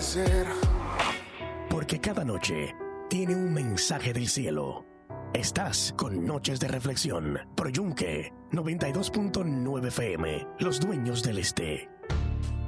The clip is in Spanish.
ser. Porque cada noche tiene un mensaje del cielo. Estás con Noches de Reflexión por Yunque 92.9 FM, los dueños del este.